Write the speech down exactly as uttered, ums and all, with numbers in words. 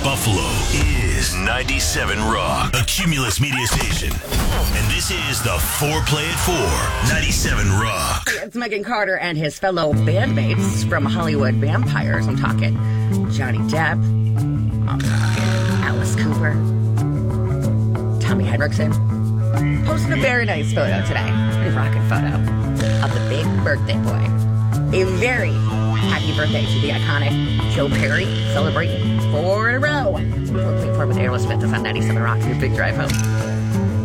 Buffalo is ninety-seven Rock, a Cumulus media station. And this is the four Play at four, ninety-seven Rock. It's Megan Carter and his fellow bandmates from Hollywood Vampires. I'm talking Johnny Depp. I'm talking Alice Cooper. Tommy Henriksen. Posted a very nice photo today. A rockin' photo of the big birthday boy. A very happy birthday to the iconic Joe Perry, celebrating four in a row. We're playing for with Aerosmith is on ninety-seven Rock, your big drive home.